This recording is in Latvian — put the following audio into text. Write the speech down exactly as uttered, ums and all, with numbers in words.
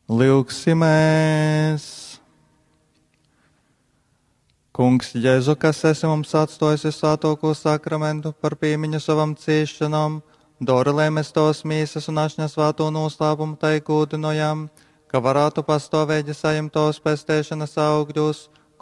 Lūksimies! Kungs, Jēzu, kas esi mums atstājis svētāko sakramentu par piemiņu savam ciešanām, dara, lai mēs tos mīsas un ašņas svēto noslēpumu tai gūdinojam, ka varētu pastāvēt saņemt tos pestēšanas augļus